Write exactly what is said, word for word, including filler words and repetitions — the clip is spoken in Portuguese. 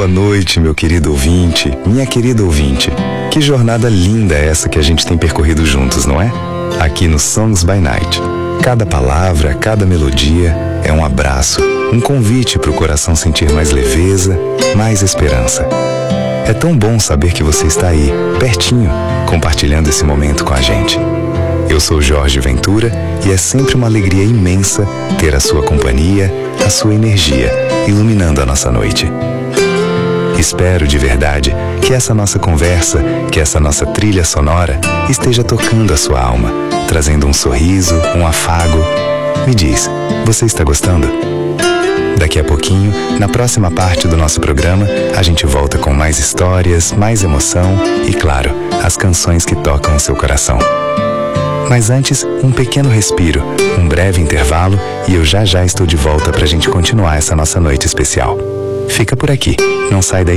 Boa noite, meu querido ouvinte, minha querida ouvinte. Que jornada linda é essa que a gente tem percorrido juntos, não é? Aqui no Songs by Night. Cada palavra, cada melodia é um abraço, um convite para o coração sentir mais leveza, mais esperança. É tão bom saber que você está aí, pertinho, compartilhando esse momento com a gente. Eu sou Jorge Ventura e é sempre uma alegria imensa ter a sua companhia, a sua energia, iluminando a nossa noite. Espero de verdade que essa nossa conversa, que essa nossa trilha sonora esteja tocando a sua alma, trazendo um sorriso, um afago. Me diz, você está gostando? Daqui a pouquinho, na próxima parte do nosso programa, a gente volta com mais histórias, mais emoção e, claro, as canções que tocam o seu coração. Mas antes, um pequeno respiro, um breve intervalo e eu já já estou de volta para a gente continuar essa nossa noite especial. Fica por aqui, não sai daí.